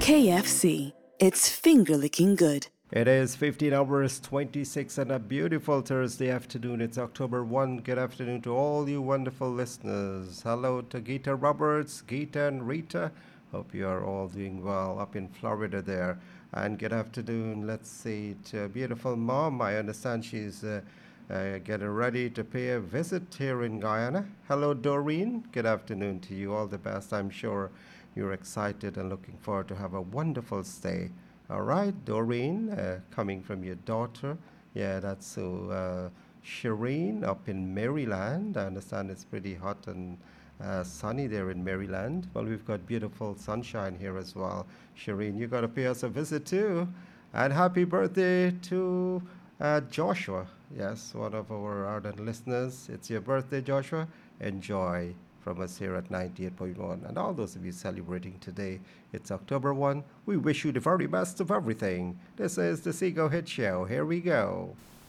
KFC. It's finger licking good. It is 15 hours 26 and a beautiful Thursday afternoon. It's October 1. Good afternoon to all you wonderful listeners. Hello to Geeta Roberts, Geeta and Rita. Hope you are all doing well up in Florida there. And good afternoon, let's see, to a beautiful mom. I understand she's getting ready to pay a visit here in Guyana. Hello, Doreen. Good afternoon to you. All the best. I'm sure you're excited and looking forward to have a wonderful stay. All right, Doreen, coming from your daughter. Yeah, that's so. Shireen up in Maryland. I understand it's pretty hot and sunny there in Maryland. Well, we've got beautiful sunshine here as well. Shireen, you got to pay us a visit too. And happy birthday to Joshua. Yes, one of our ardent listeners. It's your birthday, Joshua. Enjoy from us here at 98.1. And all those of you celebrating today, it's October 1. We wish you the very best of everything. This is the Seago Hit Show. Here we go.